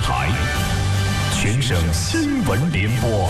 台，全省新闻联播。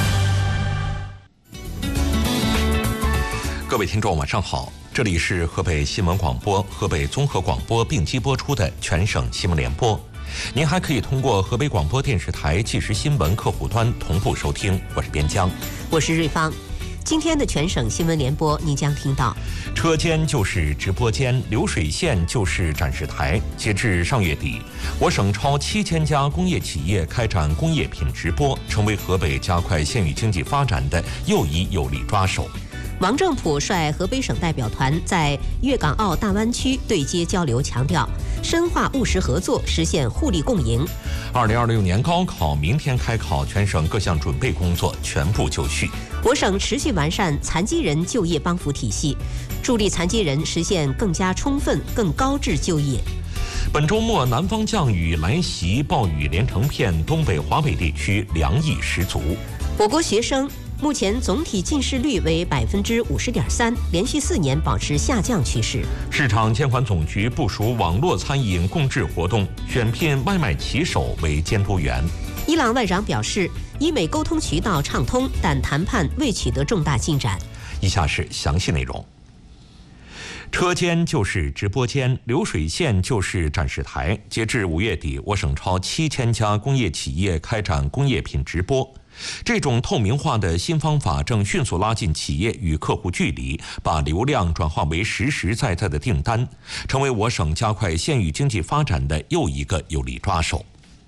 各位听众晚上好，这里是河北新闻广播、河北综合广播并机播出的全省新闻联播。您还可以通过河北广播电视台即时新闻客户端同步收听。我是边疆， 我是瑞芳。今天的全省新闻联播，您将听到： 车间就是直播间，流水线就是展示台。截至上月底，我省超7000家工业企业开展工业品直播，成为河北加快县域经济发展的又一有力抓手。 王正普率河北省代表团在粤港澳大湾区对接交流，强调深化务实合作，实现互利共赢。 2026年高考明天开考，全省各项准备工作全部就绪。 我省持续完善残疾人就业帮扶体系，助力残疾人实现更加充分、更高质就业。 本周末南方降雨来袭，暴雨连成片，东北华北地区凉意十足。 我国学生目前总体近视率为50.3%，连续4年保持下降趋势。 市场监管总局部署网络餐饮共治活动，选聘外卖骑手为监督员。 伊朗外长表示，伊美沟通渠道畅通，但谈判未取得重大进展。 以下是详细内容。车间就是直播间，流水线就是展示台。截至5月底，我省超7000家工业企业开展工业品直播。这种透明化的新方法正迅速拉近企业与客户距离，把流量转化为实实在在的订单，成为我省加快县域经济发展的又一个有力抓手。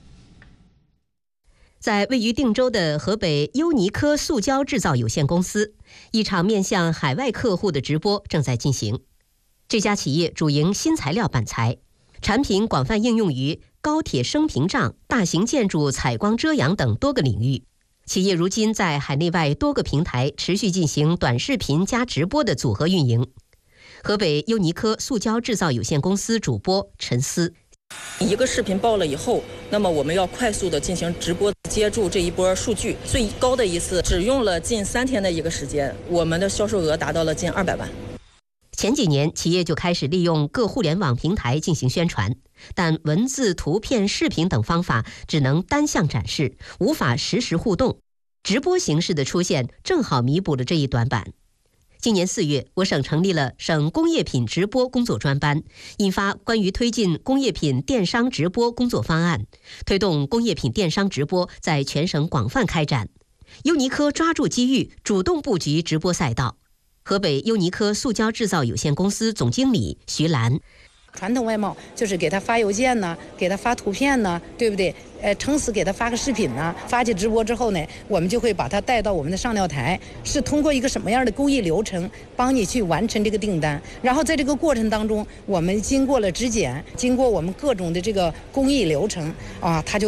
在位于定州的河北优尼科塑胶制造有限公司，一场面向海外客户的直播正在进行。这家企业主营新材料板材，产品广泛应用于高铁升屏障、大型建筑采光遮阳等多个领域。企业如今在海内外多个平台持续进行短视频加直播的组合运营。河北优尼科塑胶制造有限公司主播陈思： 一个视频爆了以后，那么我们要快速的进行直播，接住这一波数据。最高的一次只用了近3天的一个时间，我们的销售额达到了近200万。 前几年，企业就开始利用各互联网平台进行宣传，但文字、图片、视频等方法只能单向展示，无法实时互动。直播形式的出现，正好弥补了这一短板。今年4月，我省成立了省工业品直播工作专班，印发关于推进工业品电商直播工作方案，推动工业品电商直播在全省广泛开展。优尼科抓住机遇，主动布局直播赛道。河北优尼科塑胶制造有限公司总经理徐兰： 传统外贸就是给他发邮件呢，给他发图片呢，对不对？撑死给他发个视频呢，发起直播之后呢，我们就会把他带到我们的上料台，是通过一个什么样的工艺流程帮你去完成这个订单。然后在这个过程当中，我们经过了质检，经过我们各种的这个工艺流程啊，他就